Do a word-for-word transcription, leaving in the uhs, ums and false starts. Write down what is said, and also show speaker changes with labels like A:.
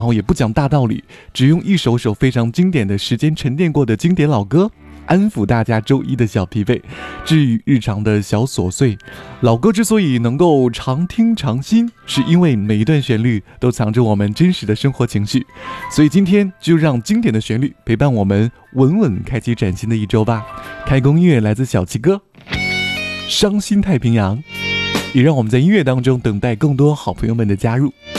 A: 然后也不讲大道理，只用一首首非常经典的时间沉淀过的经典老歌，安抚大家周一的小疲惫，治愈日常的小琐碎。老歌之所以能够常听常新，是因为每一段旋律都藏着我们真实的生活情绪。所以今天就让经典的旋律陪伴我们稳稳开启崭新的一周吧。开工音乐来自小七哥，伤心太平洋，也让我们在音乐当中等待更多好朋友们的加入。